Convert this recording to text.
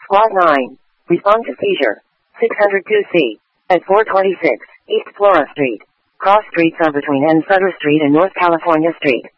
Squad 9. Respond to seizure. 602C. At 426 East Flora Street. Cross streets are between N. Sutter Street and North California Street.